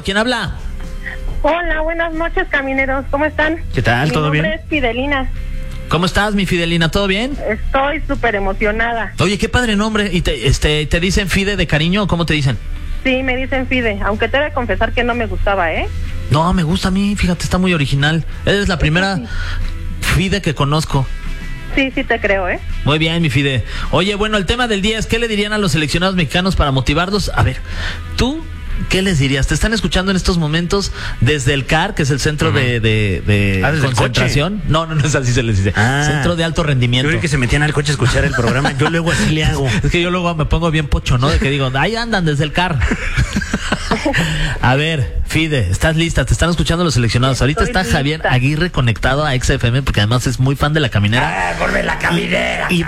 bueno, ¿quién habla? Hola, buenas noches, camineros. ¿Cómo están? ¿Qué tal? ¿Todo bien? Mi nombre es Fidelina. ¿Cómo estás, mi Fidelina? ¿Todo bien? Estoy súper emocionada. Oye, qué padre nombre. ¿Y te dicen Fide de cariño o cómo te dicen? Sí, me dicen Fide, aunque te voy a confesar que no me gustaba, ¿eh? No, me gusta a mí, fíjate, está muy original. Eres la primera Fide que conozco. Sí, sí te creo, ¿eh? Muy bien, mi Fide. Oye, bueno, el tema del día es ¿qué le dirían a los seleccionados mexicanos para motivarlos? A ver, tú, ¿qué les dirías? Te están escuchando en estos momentos desde el CAR, que es el centro de concentración. No es así se les dice. Centro de alto rendimiento. Yo creo que se metían al coche a escuchar el programa. Yo luego así le hago. Es que yo luego me pongo bien pocho, ¿no? De que digo, ahí andan desde el CAR. A ver, Fide, ¿estás lista? Te están escuchando los seleccionados. Ahorita está Javier Aguirre conectado a XFM porque además es muy fan de La Caminera. ¡Vuelve La Caminera! Y